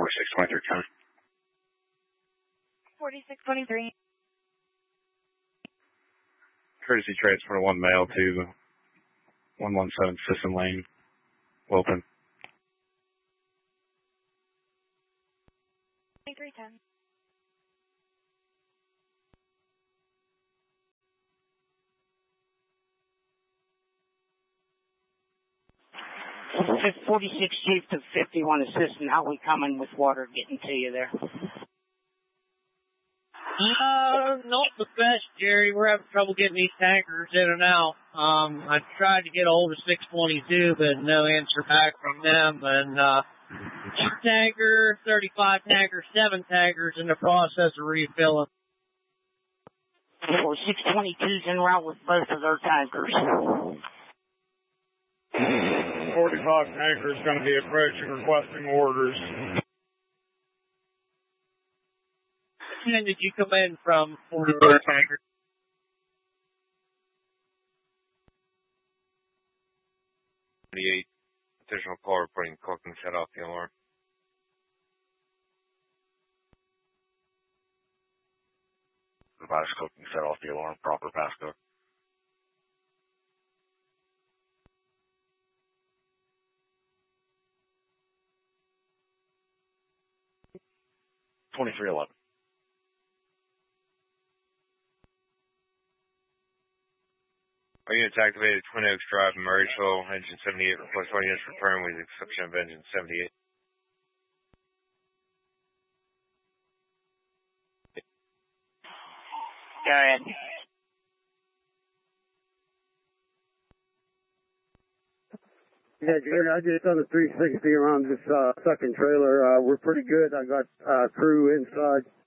4623. 4623. Courtesy transfer 1 male to 117 Sisson Lane, Wilton. 2310. 46 Chief to 51 Assistant. How we coming with water getting to you there? Not the best, Jerry. We're having trouble getting these tankers in and out. I tried to get a hold of 622, but no answer back from them. And 2 tankers, 35 tankers, 7 tankers in the process of refilling. Well, 622's en route with both of their tankers. 45 tankers going to be approaching, requesting orders. When did you come in from 45 tankers? Additional call reporting cooking set off the alarm. Device cooking set off the alarm, proper passcode. $23.11. Our units activated Twin Oaks Drive, Murraysville, engine 78, request all units return with the exception of engine 78. Go ahead. Yeah, Jerry, I just done a 360 around this second trailer. We're pretty good. I got crew inside.